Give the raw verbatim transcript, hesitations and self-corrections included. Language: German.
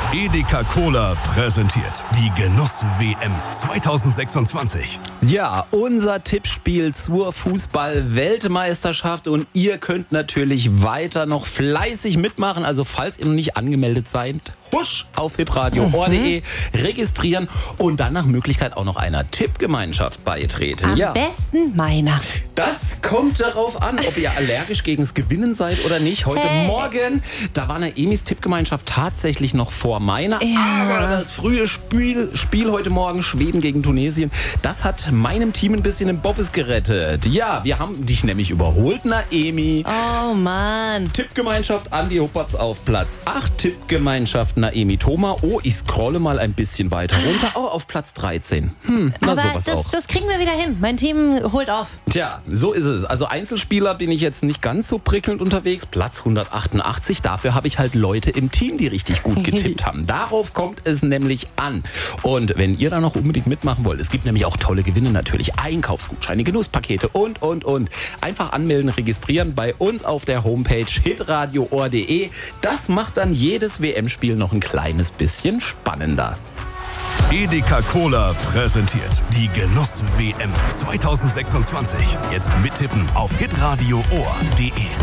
Edeka Cola präsentiert die Genuss-W M zwanzig sechsundzwanzig. Ja, unser Tippspiel zur Fußball-Weltmeisterschaft und ihr könnt natürlich weiter noch fleißig mitmachen. Also falls ihr noch nicht angemeldet seid, husch auf hitradio punkt o r punkt de registrieren und dann nach Möglichkeit auch noch einer Tippgemeinschaft beitreten. Am ja. besten meiner. Das kommt darauf an, ob ihr allergisch gegens Gewinnen seid oder nicht. Heute Hey. Morgen, da war eine Emis Tippgemeinschaft tatsächlich noch vor meiner. Ja. Aber das frühe Spiel, Spiel heute Morgen, Schweden gegen Tunesien, das hat meinem Team ein bisschen den Bobbes gerettet. Ja, wir haben dich nämlich überholt, Naemi. Oh Mann. Tippgemeinschaft Andi Huppertz auf Platz acht. Tippgemeinschaft Naemi Thoma. Oh, ich scrolle mal ein bisschen weiter runter. Oh, auf Platz dreizehn. Hm, na Aber sowas das, auch. das kriegen wir wieder hin. Mein Team holt auf. Tja, so ist es. Also Einzelspieler bin ich jetzt nicht ganz so prickelnd unterwegs. Platz hundertachtundachtzig. Dafür habe ich halt Leute im Team, die richtig gut getippt haben. Darauf kommt es nämlich an. Und wenn ihr da noch unbedingt mitmachen wollt, es gibt nämlich auch tolle Gewinne natürlich. Einkaufsgutscheine, Genusspakete und, und, und. Einfach anmelden, registrieren bei uns auf der Homepage hitradio punkt o r punkt de. Das macht dann jedes W M-Spiel noch ein kleines bisschen spannender. Edeka Cola präsentiert die Genuss-W M zwanzig sechsundzwanzig. Jetzt mittippen auf hitradio punkt o r punkt de.